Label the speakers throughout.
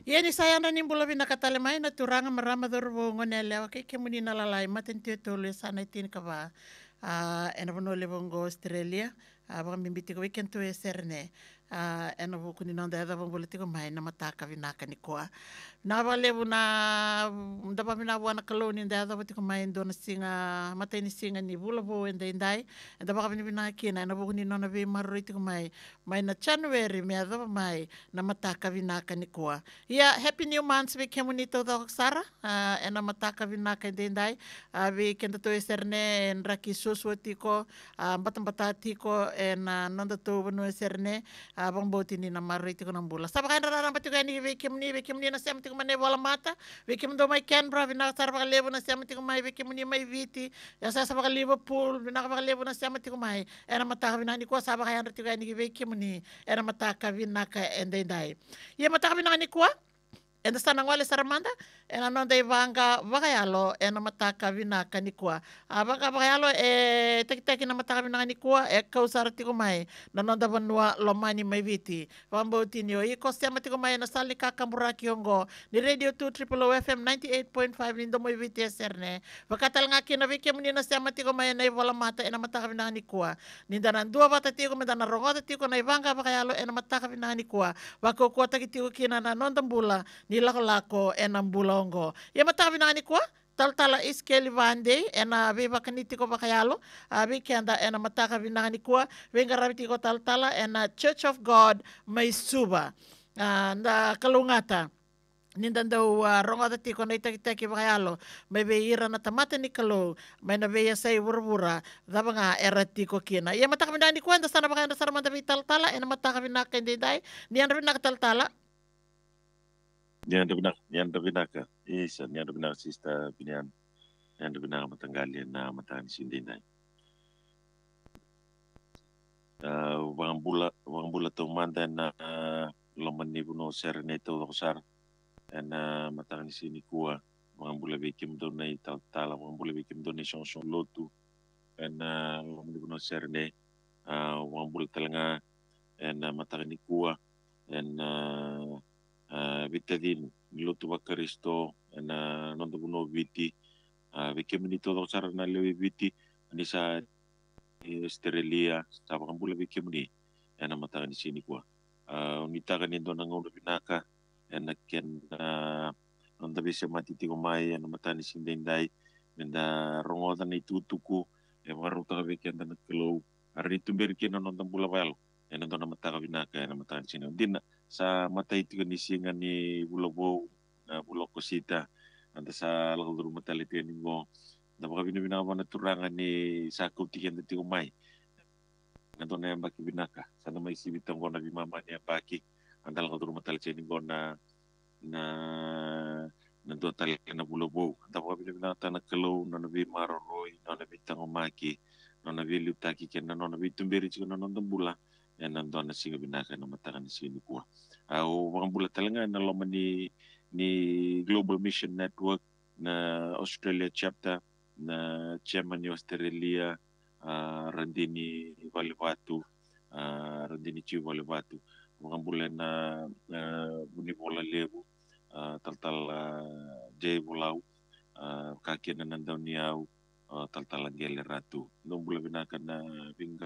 Speaker 1: Ia ni saya na nimbula vina katale mai na turanga marama doru ngonele ke ke muni na lalai maten tio tolu sana tin kava ena vono le vongo Australia baka mimbiti ko weekend to eserne ena vo kuni nonda eda vongo le tiko mai na mataka vinaka ni koa na va levu na da pa mina wana koloni da da tiko mai ndona singa mata ni singa ni vula vo enda indai da baka vina kina ena vo kuni nona ve maru tiko mai na January me da mai na mataka vinaka ni koa. Ia, happy new month we kemu ni tau Sara, ena mataka vinaka dendai, we kenda to eserne en raki susu tiko, mbata tiko en nonda to vano eserne, bang boti ni na maru tiko na bula. Saba kain rara mbati ni we kemu ni na sema tiko mane wala mata, we kemu do mai Canberra, vina sara baka levo na sema tiko mai, we kemu ni mai viti, ya sa baka Liverpool, vina baka levo na sema tiko mai, ena mataka vinaka ni koa, saba kain rara tiko ni we kemu ni, ena mataka vinaka dendai. Ia mataka vinaka ni koa, enda sana ngole saramanda ena nonda ivanga vakayalo ena mataka vinaka ni kua vaka vakayalo teki na mataka vinaka ni kua kausara tiko mai na nonda vanua lomani mai viti vambauti ni o iko sema tiko mai na sali kakambura kiongo ni radio 2 triple O FM 98.5 ni ndomo viti eserne vakatal ngaki na viki muni na sema tiko mai na ivola mata ena mataka vinaka ni kua ni dana dua vata tiko me dana rongota tiko na ivanga vakayalo ena mataka vinaka ni kua vako kota ki tiko kina na nonda mbula ni lako ena mbulongo. Ia matavi nani kwa? Taltala iskeli vande ena viva kaniti ko bakayalo weekenda ena mataka vinani kwa venga rabiti ko taltala ena Church of God Maisuba na kalungata nindanda rongoda tiko na itaki bakayalo may be ira na tamata ni kalo may na be say wurwura daba nga era tiko kina ia mataka vinani kwa nda sana bakayanda sana manda taltala ena mataka vinaka indai ni anda vinaka taltala.
Speaker 2: Nianda binaka. Isa, nianda binaka sista binian. Nianda binaka matanggali na matani sindinay. Wang bula to manda na loman ni buno serene to sar. Na matani sini kuwa. Wang bula bikim do na tala wang bula bikim do ni chanson lotu. Na loman ni buno serene. Wang bula talanga. Na matani kuwa. Vitadin lutu bakaristo na nondo buno viti vike minito do sara na lewi viti ni sa Australia sa bakambula vike mini na mata ni sini kwa unita kan indo na ngono binaka na ken nondo bisa mati tiko mai na mata ni sindendai menda rongoda ni tutuku waru ta vike na kelo ari tumberi ken nondo bula walo na nondo mata binaka na mata ni sini din sa mata itu ni singa ni bulobo na buloko sita anda sa lagu mata lete ni mo na baka binabina mo na turangan ni sa kutikan na mai na to na baki binaka sana may sibitang ko na bimama niya baki anda lagu mata lete ni mo na nando talaga na bulobo anda baka binabina ta na kalo na nabi maroroy na nabi tangomaki na nabi lutaki ken na nabi tumberi chiko na nandang bula yan nandun na singa binaka na matakan ni sini kuwa mga bula talaga na laman ni Global Mission Network na Australia chapter na chairman ni Australia Randini Valivatu Randini Chiu Valivatu mga bula na buni bola lebu tal Jay Bulau kaki na nandaw niyaw tal Angele Ratu nung bula binakan na bingga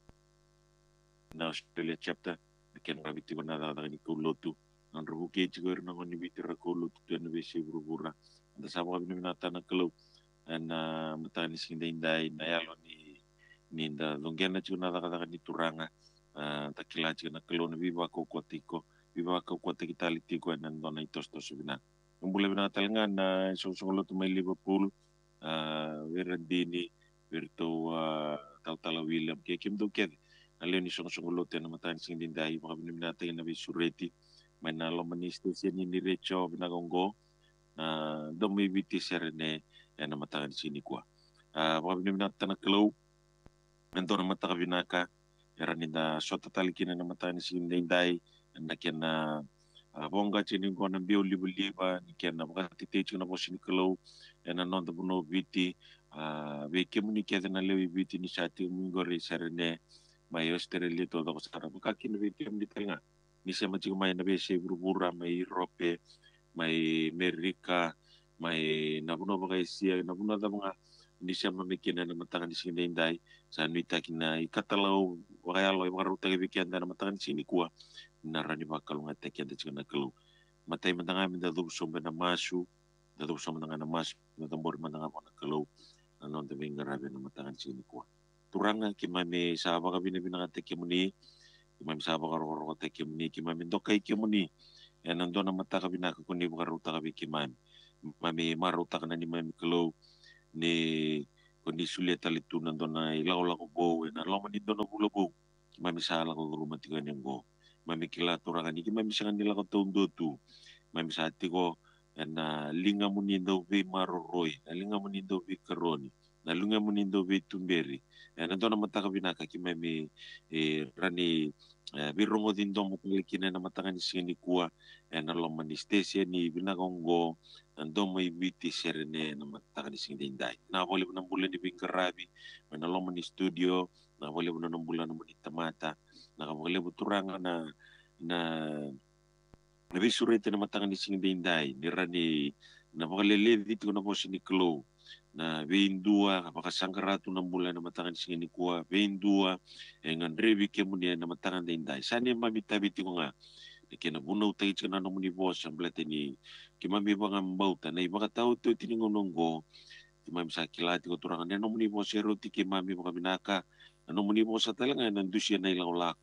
Speaker 2: na Australia chapter ken rabiti ko na ni kulutu ang rubuke chigur na ni biti ra kulutu na besi burubura anda sa mga binata na kalo na matani sindai na yalo ni da longgen na chuna da ni turanga takila chuna kalo na biba ko kotiko biba ko kotiki talitiko na dona itos to subina ang bula binata nga na so to may Liverpool Verandini Virtu Tautala William Kekim do kedi alio ni song na matan sing din dai mga binatay na bisureti may nalo manisto siya ni Recho binagonggo na domibiti serene yan na matan sini kwa mga binatay na klo nando na mata binaka era ni da sota talikina na matan sing din dai na kyan na bongga chini ko na bio liba ni kyan na mga titecho na po sini klo yan na nondo buno biti beke muni kaya na lewi biti ni sati mingore serene may Australia to ako sa kaki na video di nga ni siya macam mai na bese buru-bura mai Europe mai Amerika mai nabuno bagai sia nabuno da mga ni siya mamikina na matangan di sini indai sa nuita kina ikatalau bagai alo baru tagi bikian na matangan di sini kuah narani bakal ngatek yan da kalau matay matanga min da dubso na masu da dubso matanga na masu na tambor matanga mo na kalau anon da may ngarabi na matangan di sini kuah turanga kimame sa baka binibinangatek kimuni kimami sa baka roro tek kimuni kimami dokay kimuni yan nando na mata ka binaka kundi baka ruta ka kimami mami maruta ka na ni mami kalau ni kundi sulit alitu nando na ilaw lako bo na law manindo na bula bo mami sa ko rumah tiga nenggo mami kila turakan ni mami sa kanila ko tundo tu mami sa ati ko na linga munindo vi maroroy na linga munindo vi karoni na linga munindo vi tumberi nando na mata ka binaka kimami rani birongo din do mo kulikina na mata ka ni sini kuwa na law manistesia ni binakonggo ando may biti serene na mataka ni singdinday. Nakawali mo ng bulan ni Bingkarabi, may nalong ni studio, nakawali mo ng bulan ng Tamata, nakawali mo turanga na nabisurete na mataka ni singdinday, nirani napakalilid dito na po si Niklo, na veindua, kapakasangkarato ng bulan na mataka ni singdinikuwa, veindua, ang Andrevi Kemunia na mataka ni Inday. Sana yung mamitabiti ko nga, kinabunaw tayo sa nanong ni boss ang blate ni kimami bang ambauta na iba katao to tiningonong go kimami sa kilati ko turangan nanong ni boss ero ti kimami baka binaka nanong ni boss sa talaga nandu siya na ilang ulak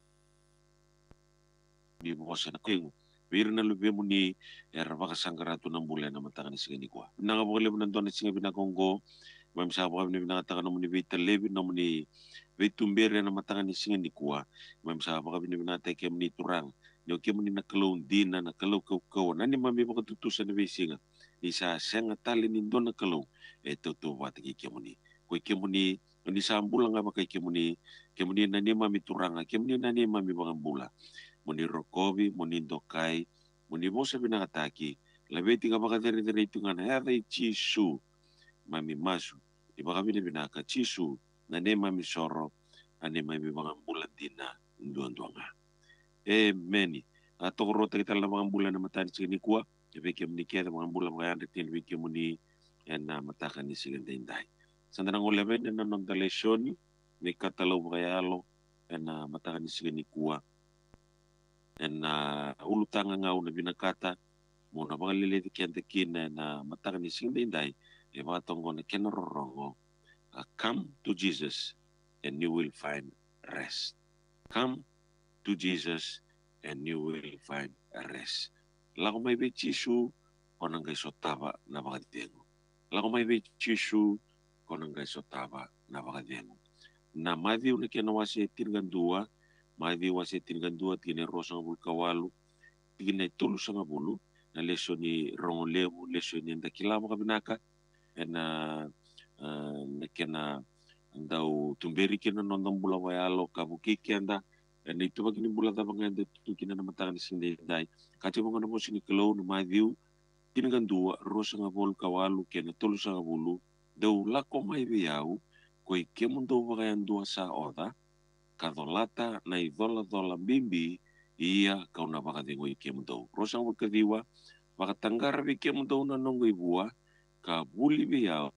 Speaker 2: ni boss na keng pero na lubi mo ni era baka sangkarato ng bulan na matakan ni sige ni ko nangabukali mo nandun na sige binakong go kimami sa baka binataka nanong ni Vita Levin nanong ni Vitumbere na matakan ni sige ni ko kimami sa baka binataka kem ni turang yung kaya mo ni nakalaw din na nakalaw kaw na ni mami baka tutusan na besinga ni sa siyang atali ni doon nakalaw eto to wata kaya mo ni kaya kaya mo ni sa ambulang nga ba kaya mo ni na ni mami turanga kaya mo ni na ni mami baka ambula mo ni Rokobi mo ni Dokay mo ni mo sabi nakataki labeti ka baka dari ito nga na haray chisu mami masu di ba kami na binaka chisu na ni mami soro na ni mami baka ambula din na doon nga many atau rota kita la mga bulan na mata ni kuwa ibeke ni kaya mga bulan mga ande tin ibeke mo ni na matakan ni siganda inday sandanang ulebe na non dalesyon ni katalaw kaya alo na matakan ni siganda ni kuwa na ulutang nga na binakata mo na mga liliti kaya kin na matakan ni siganda inday mga tonggo na kinororongo come to Jesus and you will find rest come to Jesus and you will find a rest. Lako may bechisu konang kay sotaba na bakadeno. Lako may bechisu konang kay sotaba na bakadeno. Na madhiw na kinawasi tingandua, madhiw wasi tingandua tine rosang bulkawalu, tine tulus ang bulu na lesyo ni rongolewu, lesyo ni ndakilama kabinaka na kena daw tumberi kina nondong bulawayalo kabukiki anda and ito pag inimbula ka mga ito kinanamatakan ni Sinday kasi mga na po sinikalaw na madhiw tinagandua rosa nga bol kawalu kaya natulo sa bulu daw lako may biyaw ko'y kemon daw bakayan dua sa oda kadolata na idola bimbi iya kau na baka dingoy kemon daw rosa nga kadiwa baka tanggarabi kemon daw na nonggoy buwa kabuli biyaw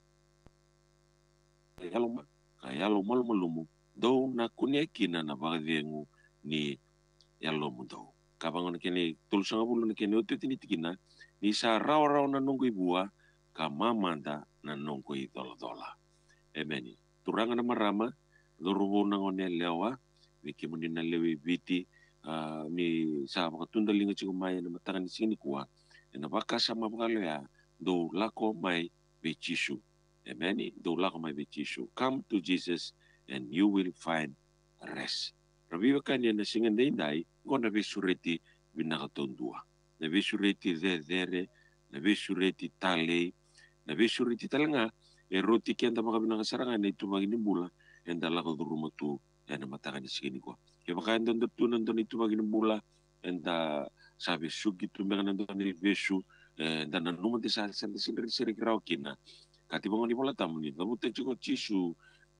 Speaker 2: kaya lumalumo daw na kunyakina na baka dingo ni yalo mo daw. Kapag kini tulsa nga bulo na kini uti tinitikina ni sa raw na nungkoy buwa kamamanda na nungkoy dola. Amen. Turangan na marama lurubo na ngonel lewa ni kimunin na lewi biti ni sa makatundaling at sigumaya na matangan ni sini kuwa na baka sa mapakaloya do lako may bechisu. Amen. Do lako may bechisu. Come to Jesus and you will find rest. Rabiwa kanya na singan day, ko na besureti binakatondua. Na besureti zere, na besureti tale, na besureti talanga, roti kaya na mga binakasarangan na ito maginibula, yan dala ko rumah tu, yan na matakan ni sigini ko. Kaya baka yan doon ito maginibula, yan sabi sugi tu mga nandun ni besu, dan nanuman di sa siri kiraw kina, kati mga nibula tamu ni, nabutan siya ko chisu,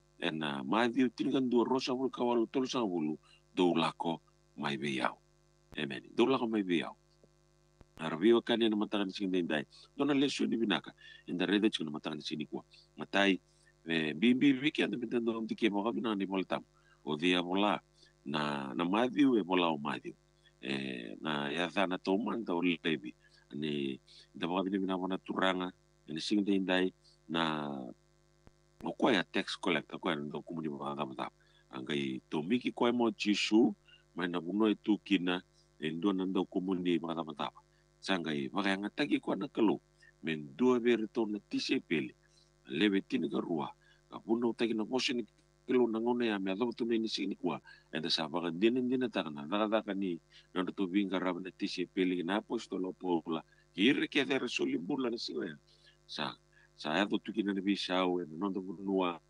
Speaker 2: madhiw tinikan dua rosa bulu kawalu tol sa bulu do lako may beyaw. Amen. Dula ko may biyaw. Arvio kanya na matakan sing dai. Dona lesyo ni binaka. Inda reda chuna matakan sini kwa. Matai bimbi wiki anda bitan dom tiki mo kami na ni moltam. O dia mola na madhiu e mola o madhiu. Na ya thana toman ta o lebi. Ni da mo kami na wana turanga. Ni sing dai na o kwa ya tax collector kwa ndo kumuni mo kama Angkai tomiki kwa mo chisu mai na buno itu kina endo nando kumuni mo kama Sangai makaya tagi ko na kalo men dua berito na tise pele lebe tini ka rua ka puno tagi na posi ni kilo na ngone ya me ado tu ni sini kwa enda sa ba dinin ta na daga ni no to binga rab na tise pele na posto lo pola kire ke der soli bulla na sila sa ado tu kina ni bisau no to bunua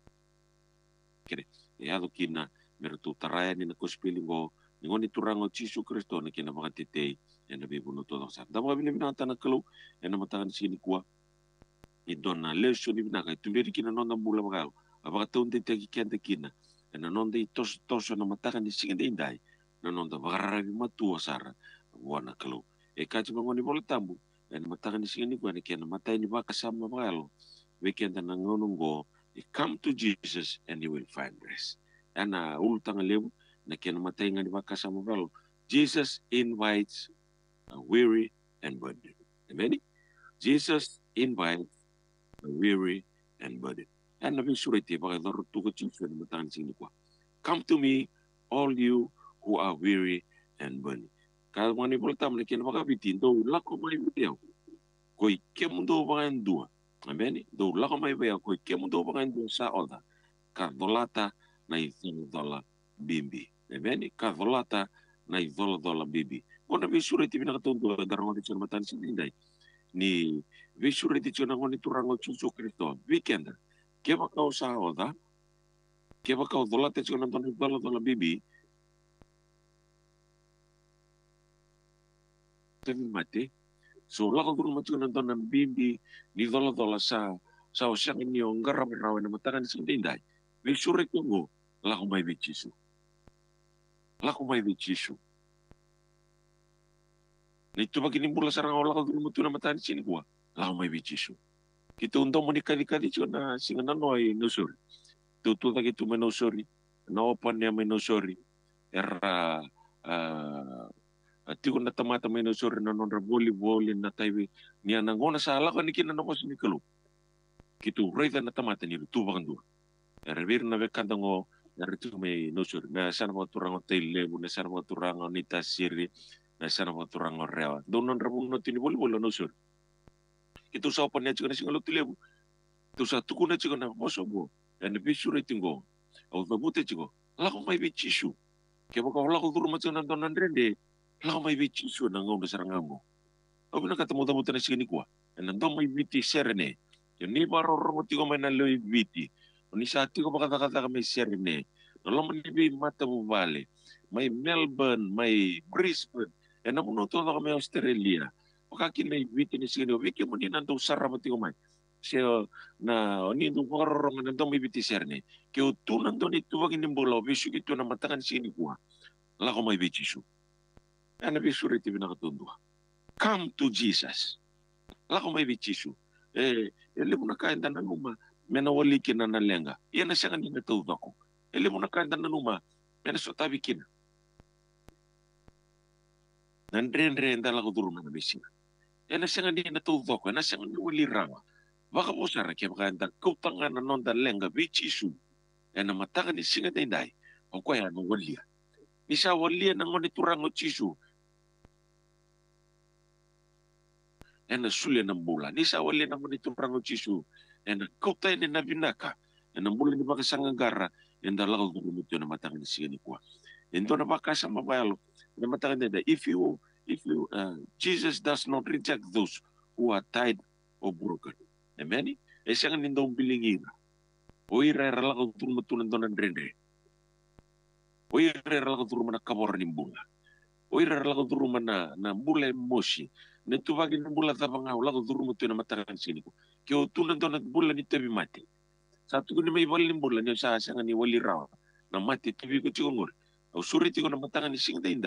Speaker 2: kire ya do kina mertu taraya ni na kospeli go ngoni turango Yesu Kristo na kina makatitei ena be buno todo sa da mga binibina ta na kalo ena matakan sini kuwa idona lesyo ni binaka tumberi kina nonda bula magaw abaka taunde tagi kenta kina ena nonda itos na matakan ni singende indai na nonda bagarabi matua sara wana kalo kaji mangoni bola tambu ena matakan ni singende kuwa ni kena matai ni baka sama magalo wekenda na ngonongo come to Jesus and you will find rest ena ultang lebu na kena matai ngani baka sama magalo Jesus invites weary and burdened. Amen. Jesus invites the weary and burdened. And nabi surati baka daru tuko Jesus na matan sini kwa. Come to me, all you who are weary and burdened. Kalau mani boltam na kina baka bitin do lako mai bitiao. Koi kemundo baka ndua. Amen. Do lako mai bitiao koi kemundo baka ndua sa oda. Kadolata na idola bimbi. Amen. Kadolata na idola bibi. Kona visure ti bina katundu darango ti chona matan sindai ni visure ti chona ngoni turango Yesu Kristo weekend ke baka usa oda ke baka odola ti chona ton dola bibi tevi mate so la ko dulu chona ton bibi ni dola sa o siang ni ongara rawe na matan sindai visure ko go la ko mai bichisu Nito bagini mula sarang olah kalau dulu na matan sini gua lah mai bichisu. Kita untuk menikah-nikah na singa noi nusuri. Tutu lagi tu menusuri. Na opan ya menusuri. Era tiko na tamata menusuri na nonra boli na taiwi. Ni anangona salah kan ikina na ni kalu. Kitu reida na tamata ni tu bagan dua. Era bir na bekandango era tu menusuri. Na sana mo turang hotel lebu na sana mo turang nita siri. Na sana mo turang rewa. Donon rabung no tini boli no sur. Itu sa opan ya chikana singa lebu. Itu sa tuku na chikana moso go. Dan bisure tingo. Au babute chiko. Lako mai bichisu. Kaya baka lako duru macam donan rende. Lako mai bichisu na ngau na sarangamo. Au bina kata mo tamuta na sini kwa. Nandong mai biti serene. Yung ni baro romo tiko may naloy biti. Ni sa tiko baka kata may serene. Nolong manibi mata mo bale. May Melbourne, may Brisbane. Yan ang muno todo kami Australia. Makakin na ibiti ni sino. Wiki mo ni nandong saramati ko may. Siya na nindong karorong nandong may biti serne. Kaya tu nandong ito wag inimbula. Bisu ito na matakan sini kuha. Lako may biti su. Yan na bisu riti binakatundua. Come to Jesus. Lako may biti su. Ele mo na kain tanan uma. Menawalikin na nalenga. Yan na siya nga ninatawag ako. Ele mo na kain tanan uma. Menasotabikin. Nandre dala ko duro na bisina. Ena siya nga natuto ko, ena siya nga ulirawa. Baka po sara kaya makanda kautangan na nonda lenga bichisu. Ena matanga ni singa tinday. O kaya nang walia. Ni sa walia nang maniturang o chisu. Ena sulia ng bula. Ni sa walia nang maniturang o chisu. Ena kautay ni nabinaka. Ena mula ni baka sanggara. Ena dala ko duro nito na matanga ni singa ni kuwa. Ento na baka sa mabayalo. If Jesus does not reject those who are tied or broken. Amen? Siya nga nindong bilingin. O irerala ko tumutunan doon ng rende. O irerala ko turuma na kabor ng bula. O irerala ko turuma na bula moshi. Netubagin ng bula tabang awla ko turuma ito na matakan sini ko. Kaya tunan doon at bula ni tabi mati. Satu ko ni may wali ng bula niya sa nga ni wali raw. Na mati tabi ko chikongor. O suriti ko na matakan ni sing dainday.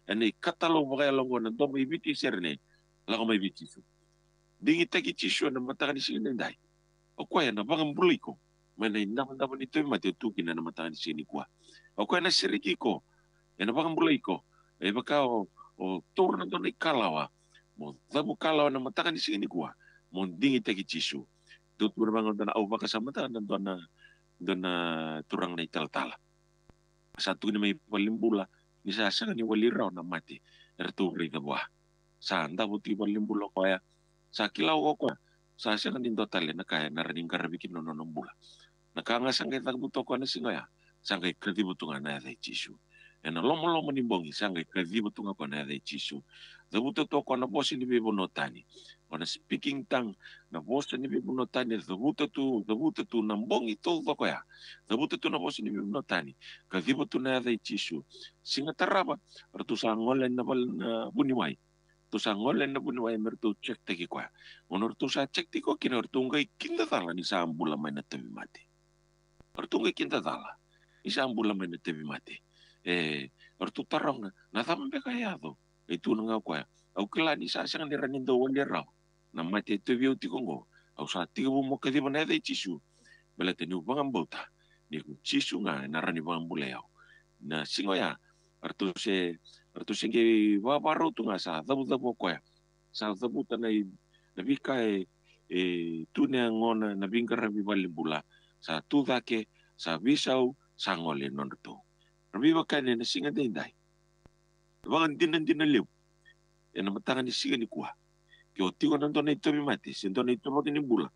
Speaker 2: ene katalo mo kaya longo na do may biti serne la ko may biti su dingi tagi chisu na matanga ni sini dai o kwa na bangam buliko mana inda manda ni to mate tu kina na matanga ni sini kwa o kwa na siriki ko ena bangam buliko e baka o torna do ni kalawa mo dabu kalawa na matanga ni sini kwa mo dingi tagi chisu tu tu bangon na au baka samata na do na turang na ital-tala satu ni may palimbula ni sasang ni waliraw na mati erturi na buah sanda buti palimbula ko ya sa kilaw ko sasang ni total na kaya naraning karabikin no bula nakangasang kay tagbuto ko na singoya sangay kredi butunga na ay chisu ena lomo ni bongi sangay kredi butunga ko na ay chisu zabuto to ko na bosi ni bibonotani on speaking tang na bosi ni bibonotani zabuto tu na bongi to ko ya zabuto tu na bosi ni bibonotani kadibo tu na ay chisu singa taraba ratu sangolen na bal na buniway tu sangolen na buniway mertu check tagi ko onor tu sa check tiko kinor tunggay kinda tala ni sa ambula may na tabi mati ortunggay kinda tala ni sa ambula may na tabi mati ortu tarong na tambe kaya to itu nga ko au kila ni sa sang ni ranin do wali raw na mate to view ti kongo au sa ti mo ka di bana de chisu bela te nu bangam bota ni ku chisu nga na rani bangam buleo na singoya artu se ge wa baro tu nga sa dabu dabu ko sa dabu tanai na bika tu ne ngona na bingkar bi bali bula sa tu dake sa bisau sangole non to rabi bakane na singa dai bangan dinan lew ena matangan ni siga ni kuha kyo tigo nanto na ito mimati sinto na ito mo tinibula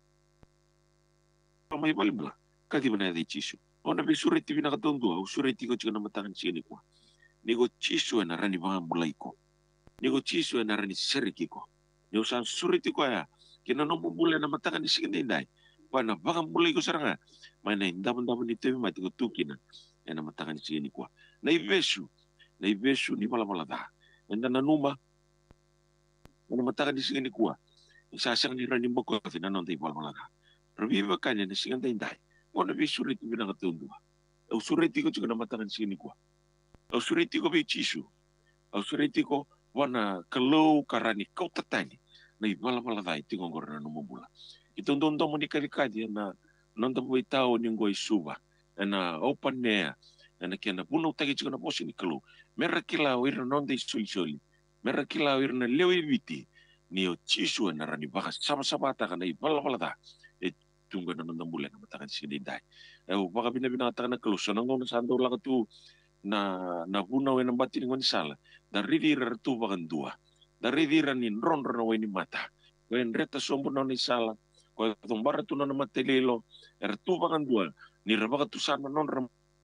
Speaker 2: may bali bula kati ba na chisu o na bisuri tibi na katundu au suri tigo chigo na matangan siga ni kuha nigo chisu na rani bangan bulay ko nigo chisu na rani seriki ko nigo san suri tigo ya kina no bula na matangan ni siga ni dai pa na bangan bulay ko saranga may na indaman ito mimati ko tukina ena matangan ni siga ni kuha na ibesu ni bala da enda na numa ano mataka di singa ni kuha isasang ni rani mo ko na non tay bala da rabiba kanya ni singa dai mo na bisuriti binang katundua au suriti ko juga na mataka di singa ni kuha au suriti ko bi chisu au suriti ko wana kalau karani kau tatani na ibala da tingong na numubula itong dondo mo ni kalikadi na non ta boy tao ni ngoi suba na open nea na kena puno tagi juga na posi ni kalau mera kila wir non dei soli mera kila wir na lewi viti ni o chisu na rani baka sama ta kana ibala da tunggu na non bulan na matakan sini dai baka bina ta kana kalau sonong na sando la tu na puno en bati ngon sala dari dira tu bakan dua dari dira ni ron ni mata wen reta sombo non sala ko tombara tu na matelelo tu bakan dua ni rabaka tu sana non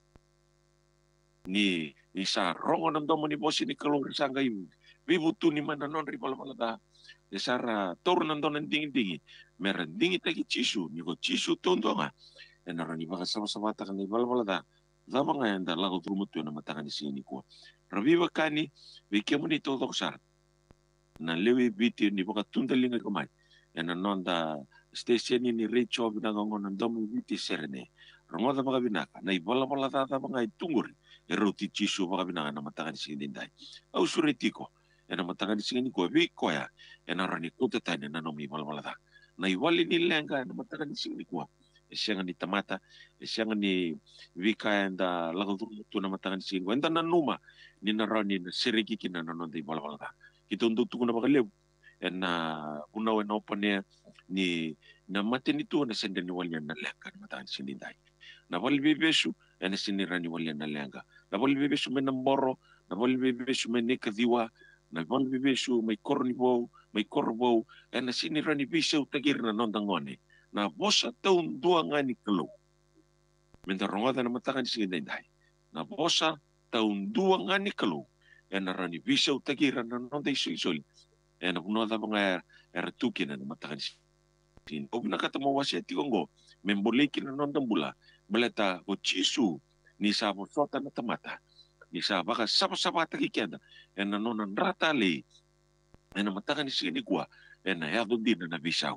Speaker 2: ni isa rongo ng domo ni bosi ni kalor sangay bibutu ni mana non ri pala ta isara tor ng don ding meran dingi tagi chisu ni ko chisu tondo nga enara ni baka sama ta kan ni pala ta dama nga enda lago trumutu na matangan ni sini ko rabi bakani bikemo ni todo sar na lewi biti ni baka tundalinga kamay ena non da station ni recho binangongon ng domo biti serene rongo da baka binaka na ibala ta mga itungur eruti chisu baka binanga na matangan sini dai au suretiko ena matangan sini ko bi ko ya ena rani ko tani na nomi balbalata na iwali ni lenga na matangan sini ko esyang ni tamata esyang ni vika enda lagu tu na matangan sini ko enda na numa ni na rani na siriki kina na non dai balbalata kitunduk tu na bakalew ena unaw na opane ni na mateni tu na senda ni walyan na lenga na matangan sini dai na wali bebesu ena sinirani walyan na lenga na wali bebesu menamboro na wali bebesu menekadiwa na wali bebesu may korbo ena sinirani bisu tagir na nondangone na bosa taun dua ngani kelo mentarongada na matangan sini dai na bosa taun dua ngani kelo ena rani bisu tagir na nondai suisol ena punoda mga ertukin na matangan sini o nakatamo wasiati kongo memboleki na nondambula beleta o chisu ni sa sota na tamata ni sa baka sama takikianda ena nonan ratale ena matakan ni sini kuwa ena yadon din na bisaw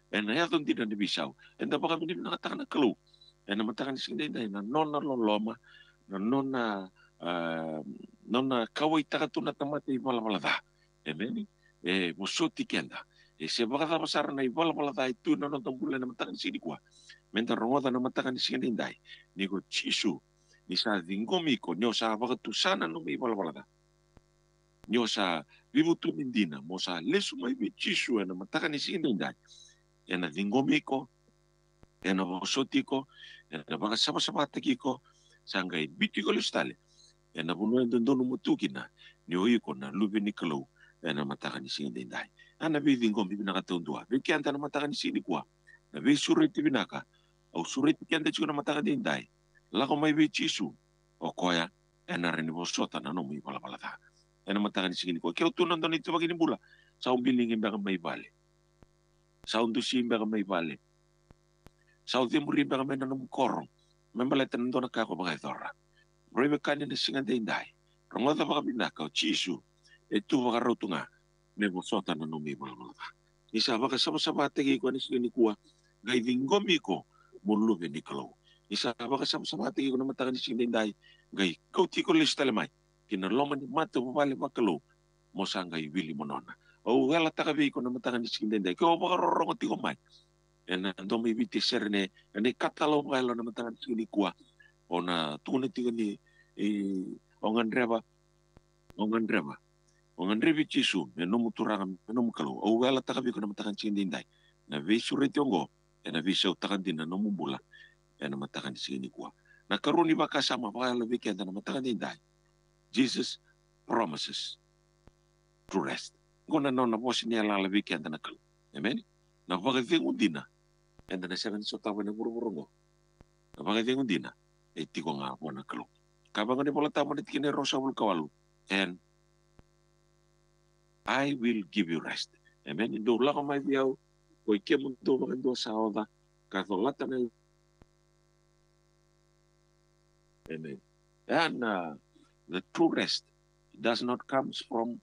Speaker 2: ena baka minib nakatakan na kalu ena matakan ni sini na nona loloma na nona nona kawai takatuna tamata I valavalada. Amen. Mosoti kenda. Se bakata pasara na I valavalada itu na nonton bulan na matakan sini kuah. Menta rongoda na matakan sini indai. Niko chisu. Nisa dingomi ko nyosa bakatu sana no may valavalada. Nyosa vivutu mindina. Mosa lesu may chisu na matakan sini indai. Ena dingomi ko. Ena mosoti ko. Ena baka sama-sama taki ko. Sanggai biti ko listale. Ena bunuan dono mutukina ni oiko na lubi ni kalau ena matakan ni sini dai ana bi dingom bi naka tundua bi kianta na matakan ni sini kwa na bi suriti binaka au suriti kianta chuna matakan ni dai lako mai bi chisu o koya ena reni bosota na no mi pala pala ta ena matakan ni sini kwa keu tunan don itu bagini bula sa umbiling imba mai bale sa undu simba mai bale sa udimuri imba mai na no korong membale tan don ka ko bagai torra Rebe kanya na singa dai. Rongota baka binaka o chisu. Tu baka rotunga. Nebo sota na numi mga. Isa baka sama-sama tegi ko ni singa ni kuwa. Gay dingomi ko. Murlube ni kalau. Isa baka sama-sama tegi ko na matakan ni singa dai. Gay kauti ko lista lemay. Kinaloman ni mata bubali bakalo. Mosang gay wili monona. O wala takabi ko na matakan ni singa dai. Kau baka rorongoti ko may. Ena ando may biti serne. Ene katalo kailo na matakan ni singa ni kuwa. Ona tune tiga ni ongan dreba chisu menomu turang menomu kalau o wala takabi ko na matakan sindindai na visu retiongo na visu takan din na nomu bula na matakan sini kuwa na karuni baka sama baka labi kaya na matakan dindai Jesus promises to rest ngona no na bosi niya labi kaya na kalau amen na baka vingu dina na sakan so tawa na buru-burungo na baka vingu dina tiko nga po na kalau. Kabang ni pala tama nit kini rosa wul kawalu. And I will give you rest. Amen. Indo la ko may biyaw. Ko ikim mundo magando sa oda. Katolatan na. Amen. And the true rest does not come from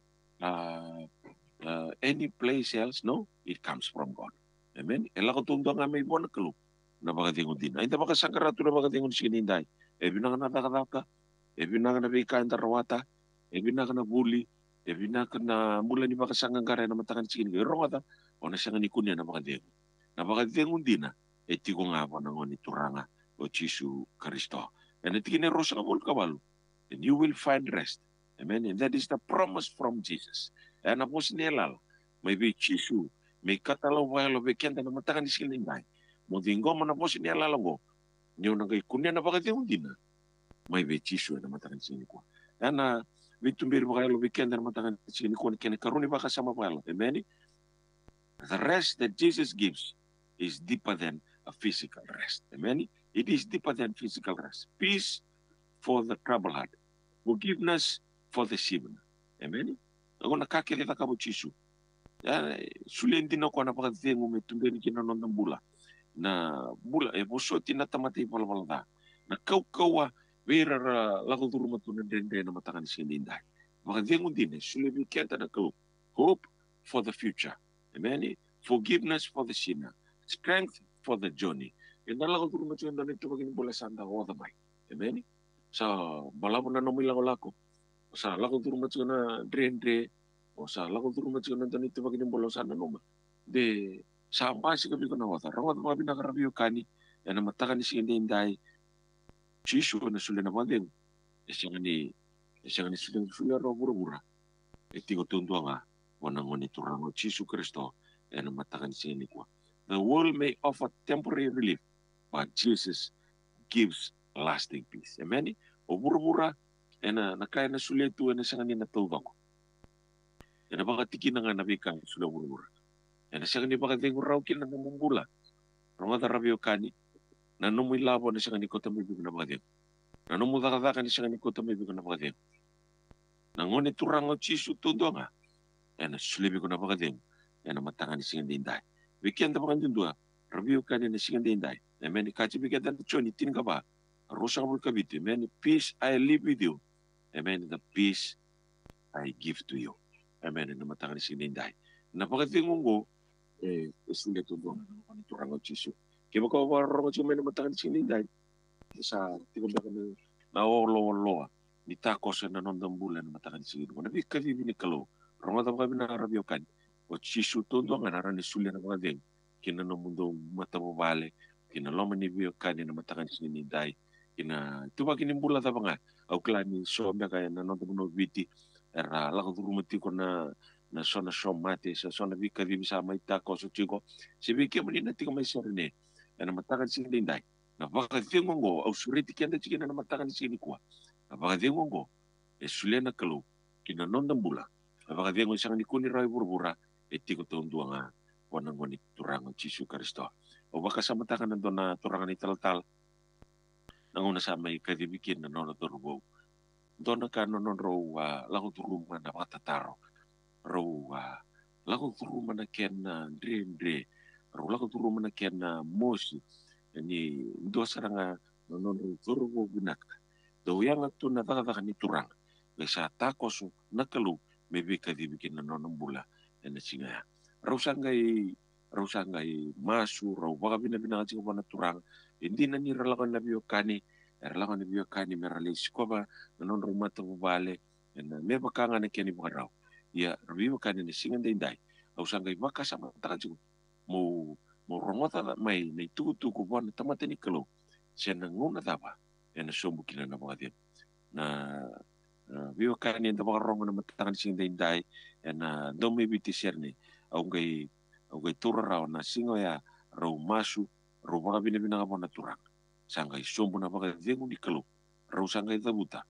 Speaker 2: any place else. No, it comes from God. Amen. Ela ko tundo nga may buwan na kalau. Na baka tingon din. Ay, baka sangkaratu na baka tingon sininday. Binang na nakataka. Binang na bika ang tarawata. Binang na buli. Binang na mula ni baka sangang kare na matakan sininday. Rongata. O na siyang nikunya na baka tingon. Na baka tingon din na. Tiko nga po nangon ituranga o Chisu Kristo. And itikin rosa ka kabalo. And you will find rest. Amen. And that is the promise from Jesus. And po sinilal. May be Chisu. May katalaw wala bekenda na matakan sininday. Modingo mana posi ni ala longo. Nyo na kay kunya na baka tiyo din na. May bechiso na matakan sini ko. Ana bitumbir baka lo weekend na matakan sini ko kene karuni baka sama pala. Amen. The rest that Jesus gives is deeper than a physical rest. Amen. It is deeper than physical rest. Peace for the troubled heart. Forgiveness for the sinner. Amen. Ako nakakilita ka mo chisu. Sulen din ako na baka tiyo mo metumbir kinanon ng bula. Na bula bosoti na tamatay palbalda na kaukawa vera lago durma tunan dende na matakan sininday maka dengun din sulebi kenta na kau hope for the future amen forgiveness for the sinner strength for the journey ina lago durma tunan dende to bagin bola sanda o the mai amen sa balabo na nomi lago lako sa lago durma tunan dende o sa lago durma tunan dende to bagin bola sanda noma de sampai sih kami kena wata. Rawat mga binakarabiyo kani. Yan ang matakan ni sindi inday. Chisu na sulit na pandeng. Isang ni sulit ro bura-bura. Iti ko tuntua nga. Wanangon ito rango Chisu Kristo. Yan ang matakan ni sindi ko. The world may offer temporary relief. But Jesus gives lasting peace. Amen? O bura-bura. Yan na nakaya na sulit ito. Yan na siya nga ninatawag ko. Yan na baka tikin na nga nabikan. Sulit bura-bura. Yan siya ni baka dengo raw kin na namumula. Rongata rabio kani. Nanumuy labo na siya ni kota may bigo na baka dengo. Nanumudakadaka ni siya ni kota may bigo na baka dengo. Nangon iturang o chisu tundo nga. Yan sulibi ko na baka dengo. Yan matangan ni siya dinday. Wikian ta baka dindua. Rabio kani na siya dinday. Amen. Kachi bigyan na choni tin ka ba. Rosa ka bulkabiti. Amen. Peace I live with you. Amen. The peace I give to you. Amen. Yan matangan ni siya dinday. Napakatingong ko sulit to doon ito rango chisu kaya ko rango chisu may namatakan sininday sa tingog na kami na olo ni takosa na nondang bulan matakan sigin ko. Nabi kavi ni kalau. Ronga tama kami na arabyo kan. O chisu tondo nga naran ni sulia na mga deng. Kina no mundo mata mo bale. Kina loma ni biyo kan na matakan sigin ni dai. Kina tuba kini bula tama nga. Au klani somya kaya na nondang no biti. Era lako turumati ko na sona somate sa sona bi kavi bisa mai takosa chiko. Sibi kia mani na tiko mai sarine. Na matakan sigin ni dai. Na baka tingongo au suriti kenda chikina na matakan sigin ni kuwa. Abagadengongo sulena kalau kina nondang bula abagadengo sang ni kuni rai burbura etiko tondua nga wanangoni turangan Yesus Kristo o baka samatakan na dona turangan ni tal nanguna sa may kadibikin na nona turbo dona ka nonon ro lago turuma na matataro ro lago turuma na ken na ndre ro lago turuma na ken na mosi ni do saranga nonon ro turbo binaka do yang tu na taka ni turang le sa takosu nakalu maybe kadibikin na nonong bula na singa rausangai masu rau baka bina chiko na turang hindi na ni ralakan na biyo kani merale sikoba nanon rumata bale na me bakanga na keni baka raw ya biyo kani ni singa dai rausangai baka sama taka chiko mo rongota mai na tutu ko bona tamata ni kalau siya nanguna taba na sombukin na mga din na biyo kani na mga rongo na matakan sing dai na domi biti serne au gay tura raw na singo ya raw masu raw baka binabina ka mo na turang sangay sombu na baka dengu ni kalu raw sangay dabuta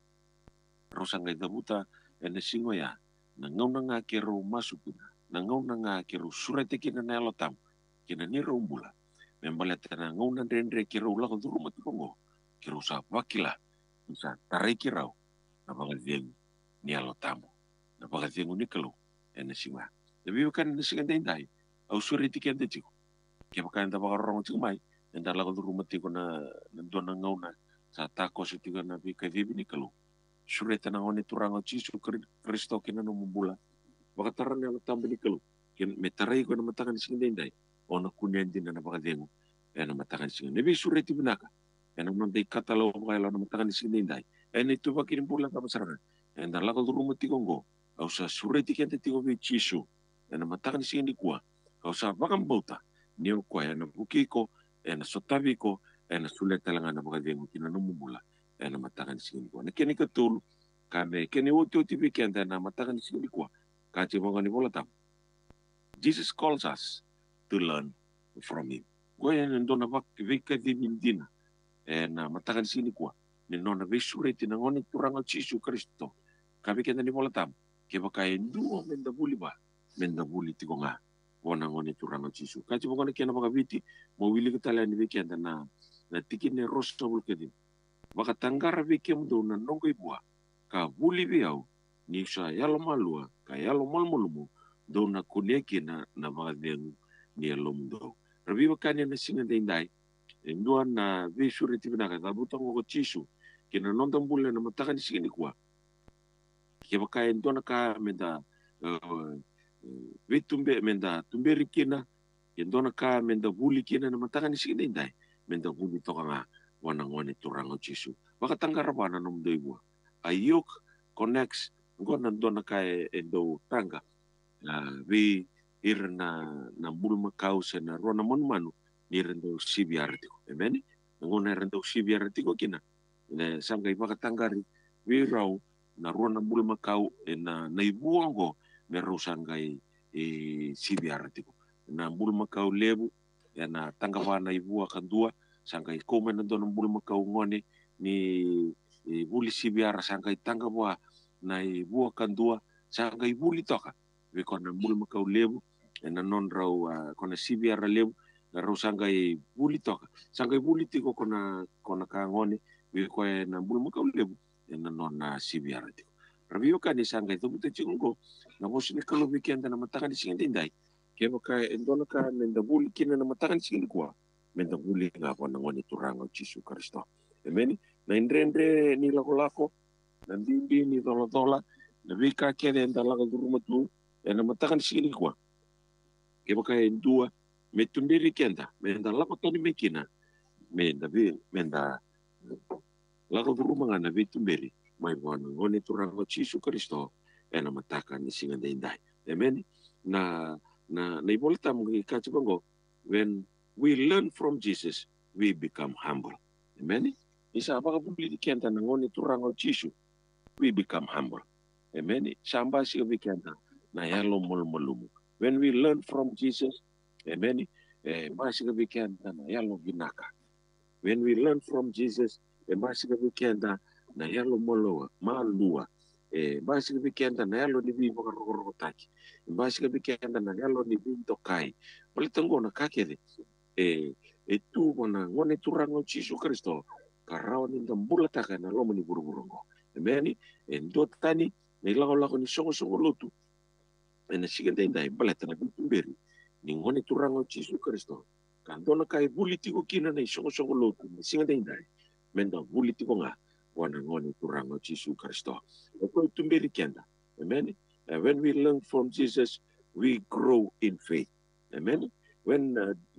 Speaker 2: na singo ya na ngaw na nga ke raw masu kuna na ngaw na nga ke raw surete kina na elotam kina ni raw bula membalata na ngaw na rendre ke raw lako duru matukongo kira usah wakila usah tarai kirau na baga dengu ni alotamu na baga dengu ni kalu na singa tapi bukan na singa dai au suri tikian de chico ke bukan da baga rong chico mai na lago rumah tiko na dona ngau na sa tako sa tiga na bi kadibi ni kalu suri tanang oni turang o chisu Kristo kina no mubula baga taran ni alotamu ni kalu kin metarai ko na matakan singa dai o na kunyan din na baga dengu na matakan singa nabi suri tibinaka yang nanti kata lo kalau nama tangan di sini dai itu bakin pula apa serangan yang dalam kalau rumah tikongo kau usah surat tiket tikongo bisu yang nama tangan di sini kuah kau usah bahkan bauta neo kuah yang bukiko yang sotabiko yang sulit talangan nama kau mungkin nama mula yang nama tangan di sini kuah nak kini ketul kami kini waktu tipe kian dan nama tangan di sini kuah kaji mengani bola tam Jesus calls us to learn from him gue yang dona bak vika di mindina na matakan sini kuwa ni nona vesureti na ngoni turang al Yesus Kristo kabi kenda ni molatam ke bakai duo menda buli tiko nga wana ngoni turang al Yesus kaci bongone kena baka biti mo wili ketala ni kenda na tikin ne rosto bul kedin baka tanggara bikem do na nongo ibua ka buli biau ni sa yalo malua ka yalo malmulumu do na kuneki na baka den ni alom do rabi bakanya na singa dai Induan na visuri tibinaka tabutang ko chisu kina nondang bulan na matakan sini kuwa kiba kaya indona ka menda vitumbe menda tumberi kina indona ka menda buli kina na matakan sini dai menda buli to nga wanang turango chisu baka tanggara pa na nom doiwa ayok connects ngona ndona ka endo tanga vi irna bulma kausa na rona manu ni rendo sibiar tiko emeni ngona rendo sibiar tiko kina ne sanggai baka tanggari wirau na ruana bulma kau na ibuango meru sanggai sibiar tiko na bulma kau lebu na tanggawa na ibua kan dua sanggai komen na don bulma kau ngone ni buli sibiar sanggai tanggawa na ibua kan dua sanggai buli toka we kona bulma kau lebu na non rau kona sibiar lebu Rau sanggai buli toka. Sanggai buli tiko kona kangone. Wiko na bulu makau lebu. Na nona sibiar tiko. Rabi yoka ni sanggai tu buta chungo. Na mosi ni kalau bikian na matakan di sini tindai. Kaya maka endona ka menda buli kina na matakan di sini kuwa. Menda buli nga po nangoni turango Yesus Kristo. Amen. Na indre ni lako-lako. Na bimbi ni tola-tola. Na bika kaya enda laka rumah tu. Na matakan di sini kuwa. Kaya maka endua. Me tumberi kenda, menda lako toni mekina, menda lako rumanga na be tumberi, mai wana ngone turango Jesu Kristo ena mataka ni singa dai. Amen. Na ibolta mo ikachibango, when we learn from Jesus, we become humble. Amen. Isa baka buli kenta na ngone turango Jesu, we become humble. Amen. Samba siya bikenta na yalo mulmulumu. When we learn from Jesus, amen, masika bikenta na yalo ginaka. When we learn from Jesus, masika bikenta na yalo moloa, malua. Masika bikenta na yalo ni bibo karokotaki. Masika bikenta na yalo ni bibo kai. Palitango na kakere. Tu wana ngone turango Jesu Kristo karao ni ndambula taka na lomo ni buruburungo. Amen. Endo tani na lako ni songo lutu. Na sigende ndai baleta na bimberi. Ni ngone turango Jesu Kristo. Kandona kai bulitiko kina na songo lutu. Ni sigende ndai. Menda bulitiko nga wana ngone turango Jesu Kristo. Eko tumberi kenda. Amen. When we learn from Jesus, we grow in faith. Amen. When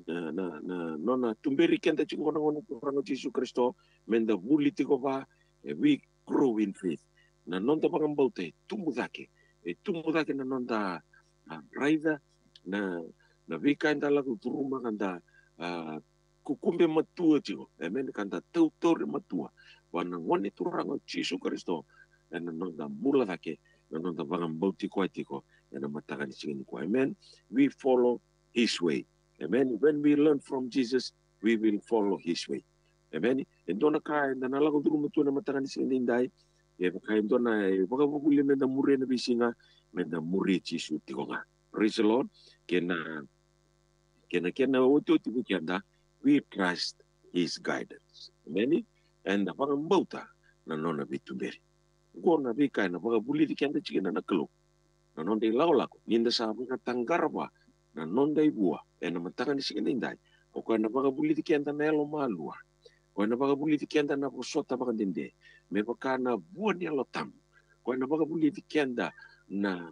Speaker 2: nona tumberi kenda chingona ngone turango Jesu Kristo, menda bulitiko ba, we grow in faith. Na nonda pagambaute tumudake na nonda raida na vika inda lagu turuma kanda kukumbe matua chigo. Amen. Kanda tautori matua wana ngone turango Jesu Kristo na nonda mula dake na nonda pagambaute kwa tiko na mataka ni singini kwa. Amen. We follow his way. Amen. When we learn from Jesus, we will follow his way. Amen. Endona kai na lagu turuma tu na mataka ni singini ndai. Kaya ito na pagkabuguli menda muri na bisinga menda muri Jesu tikonga. Praise the Lord. Kena uto tibukianda, we trust his guidance. Amen. And pagambauta na nona bitumberi. Go na bika na pagabuli tikianda chikina na kalo. Na nonda ilawlako. Ninda sa pagkatanggaraba na nonda ibua. Na matakan isikina inday. O kaya na pagabuli tikianda na elo malua. Kaya na pagabuli tikianda na posota pakandinde. Me pakana buwan ni alotam. Kaya na pagabuli tikianda na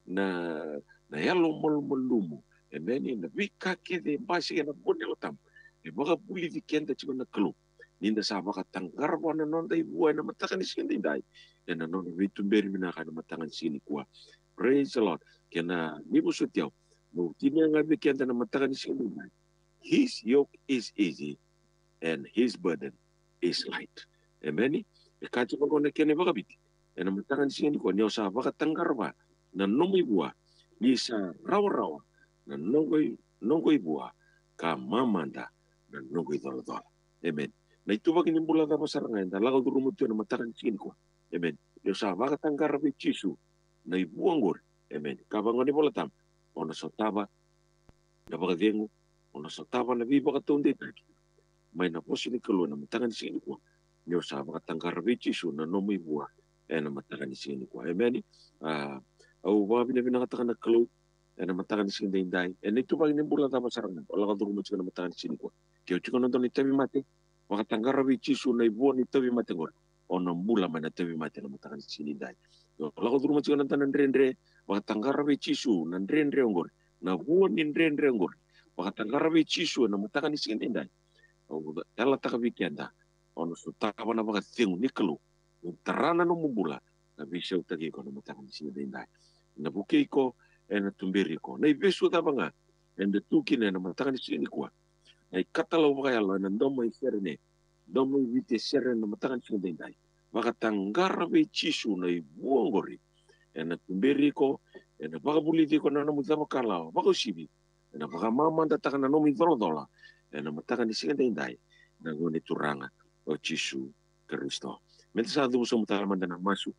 Speaker 2: yalo malumumu. Amen. Na vika kede basi na buwan ni alotam. Me pagabuli tikianda chiko na kalo. Ninda sa pakatanggaraba na nonda ibua na matakan isikina inday. Na nonda vitumberi minaka na matakan isikina kuwa. Praise the Lord. Kena nibu sutiaw. Mutini ang abikenda na matakan isikina inday. His yoke is easy and his burden is light. Amen. Kati ko na kene bagabiti. Na matakan isikina kuwa niyo sa pakatanggaraba na nomoy buwa. Ni sa rawa-rawa na nongoy buwa ka mamanda na nongoy dola-dola. Amen. Na itubag inimbula na pasarangan na lagaw durumutyo na matakan isikina kuwa. Amen. Niyo sa pakatanggaraba Jesu na ibuanggor. Amen. Kabangan ni Bolatam, o nasotaba, na bakadengo, o nasotaba na biba katundi taki. May naposi ni kaluan na matangan ni sini ko. Niyo sa makatangkarabi Jesu na nomoy buwa, na matangan ni sini ko. Amen. Au mga binabinakatakan na kalu, na matangan ni sini dahinday. Ito ba inimbula na masarangan? Wala ka durumot na matangan ni sini ko. Kaya chiko nandun itabi mati, makatangkarabi Jesu na ibuan itabi mati ngor. O nambula man itabi mati na matangan ni sini dahin. Kalau kau rumah cikgu nanti nandre wakatangkarabe Jesu nandre ongor na buon nandre ongor wakatangkarabe Jesu na matakan isin inday dala takabikianda ono sutaka na bakatingu nikelu tarana no mubula na bisa utagi ko na matakan isin inday na bukay ko na tumberi ko na ibesu tabanga and the tukin na matakan isin ko na ikatalaw kayalo na ndomo iserne ndomo ibite serne na matakan isin inday Makatangarabe Jesu na ibuongori. Na tumberi ko, na bakabuliti ko na namutama kalaw, bakosibi. Na bakamama tataka na nomi dola. Na matakan ni singa dinday. Na ngone turanga o Jesu Kristo. Menta sa dugo sa mutalaman na masu.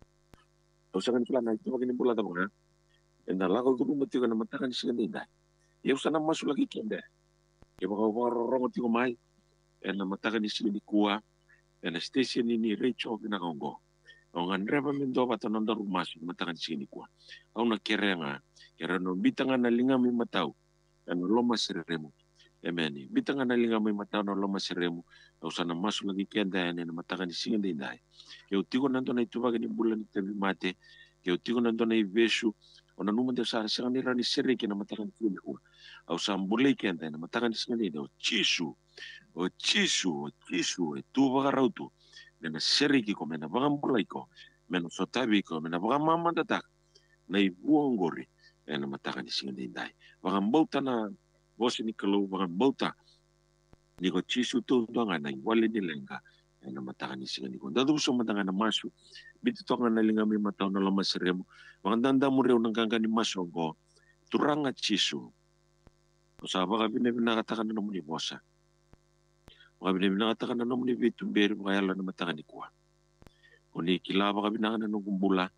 Speaker 2: O sa kanila na ito maginimbula ta mga. Na lakaw dugo mati ko na matakan ni singa dinday. Yaw sa na masu lagi kende. Kaya makawarongot ko may. Na matakan ni singa ni kuwa. Na station ini Rachel ginakongo. Ang Andreva Mendoza tanonda rumas matakan sini kwa. Au na kerenga no bitanga na linga mi matau. Ano loma seremu. Amen. Bitanga na linga mi matau no loma seremu. Au sana masu lagi kenda na matakan sini dai. Kaya utigo nanto na ituba ni bulan tabi mate. Kaya utigo nanto na ivesu. Ona numa de sa nira ni sereki na matakan sini kwa. Au sambulay kenda na matakan sini dai. O Jesu, tu bagarautu. mena seriki ko mena bangambulai ko mena sotabi ko mena bangamama datak na ibuongori ena mataka ni singa dai bangambauta na bosi ni kalau bangambauta ni ko chisu tu donga na wale ni lenga ena mataka ni singa ni ko dadu so matanga na masu bitu tonga na linga mi matau na lama seremu bangandanda mureu nang kanga ni maso go turanga chisu usaba ka bina katakan na muni bosa mga bina katakan na muni bitu beri makayala na mataka ni kuwa kuni kilaba ka bina na kumbula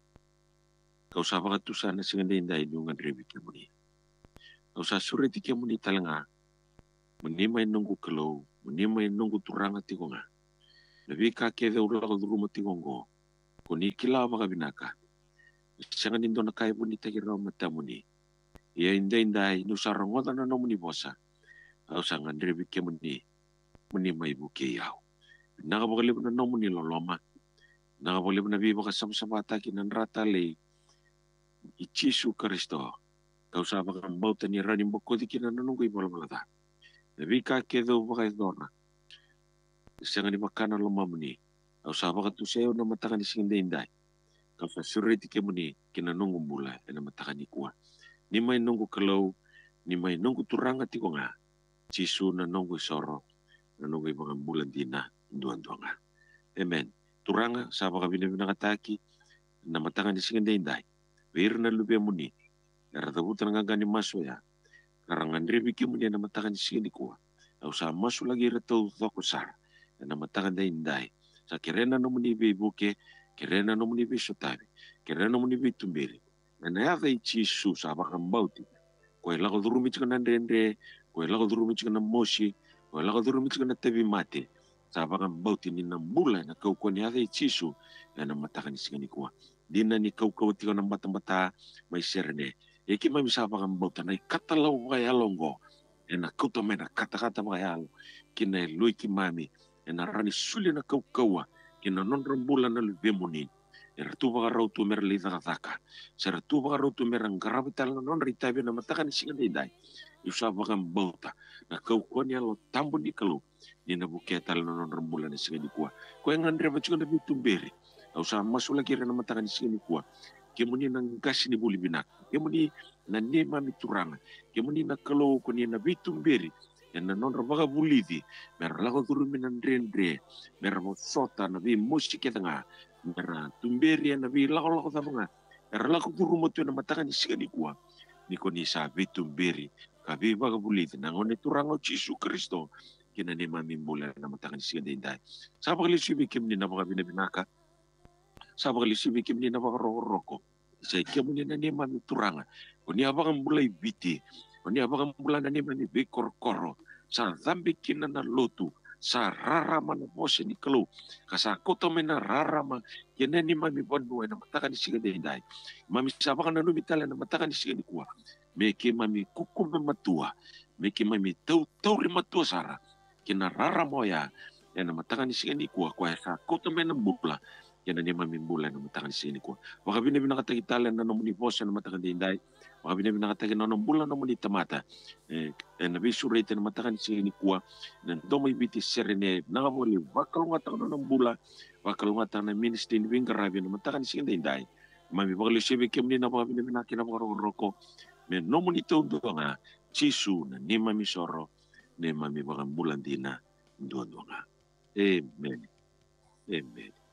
Speaker 2: kausaba ka tusa na singa dai nungan rebi ke muni kausa sureti ke muni talanga menimai nunggu kalau menimai nunggu turanga tikonga nabi ka keve ula ko duru matikongo kuni kilaba ka binaka sanga nindo na kai puni takira mata muni ya indai nusarangota na muni bosa kausa ngandrebi ke muni mai buke yao naka bakali na muni loloma naka bakali na biba ka samsabata kinan rata le ichisu Kristo kausa baka mbauta ni rani mbokodi kinan nunggu ibola malata nabi ka kedo baka idona sanga ni makana loma muni kausa baka tuseo na mataka ni singda indai kausa sureti ke muni kinan nunggu mbula ena mataka ni kuwa ni mai nunggu kalau ni mai nunggu turanga tikonga chisu na nunggu soro na nunggu ibang bulan dina duan-duanga amen turanga sa baka binabina kataki na mataka ni singda indai wir na lube muni era tabutan nga gani maso ya karangan rebiki muni na mataka ni singda kuwa au sa maso lagi retau toko sar na mataka da indai sa kirena no muni be buke kirena no muni be sotabi kirena no muni be tumberi na ya kai chisu sa baka mbauti ko ela ko durumi chikana ndende ko ela ko durumi chikana moshi ko ela ko durumi chikana tebi mate sa baka mbauti ni na mbula na kau ko ni ya kai chisu na mataka ni singda kuwa dina ni kau tiko na mata mai serne eki mai sa baka mbauta na katalau kaya longo ena kauta mena kata-kata makayalo kina lui ki mami ena rani suli na kaua kina non rambula na lui bemuni era tu baka rautu mera li taka sera tu baka rautu mera ngarabital na non ritabi na mataka ni singa dai yusa baka mbauta na kau ni alo tambu ni kalau ni na buketal na non rambula ni singa di kuwa ko yang andre bachuka na bitumberi au sa masula kira na mataka ni singa ni kuwa kemuni nang gasi ni buli binak kemuni na nema mituranga kemuni na kalau ko ni na bitumberi na non rabaga bulidi mer lago turumi na ndrendre mer mo sota na bi musiki tanga mer tumberi na bi lago tabanga mer lago turumo tu na mataka ni singa ni kuwa ni ko ni sa bitumberi ka bi baga bulidi na ngone turanga Jesu Kristo kina nema mimbula na mataka ni singa dai sa pagli sibi kemni na baga binabinaka sa pagli sibi kemni na baga roko sa kemni na nema mituranga ko ni abaga mbulai biti ko ni abaga mbula na nema ni be korkoro sa zambi kina na lotu sa rarama na bose ni kalau kasa koto mena rarama kena ni mami bondu na mataka ni singa dai mami sa baga na numitala na mataka ni singa ni kuwa meke mami kukume matua meke mami tau matua sara kina rarama ya na mataka ni singa ni kuwa kwa sa koto mena bula kena ni mami bula na mataka ni singa ni kuwa baka binabi nakatagitala na nomuni bose na mataka ni dai baka binabi nakatagi na nombula na muni tamata na bisurete na mataka ni singa ni kuwa na domo ibiti serene na muli bakal ngata na nombula bakal ngata na ministry ni bingarabi na mataka ni singa dai mami bakal sebe kemni na baka binabi nakina baka roko me nomuni tondo nga chisu na ni mami soro ne mami baka bulan dina dua nga amen amen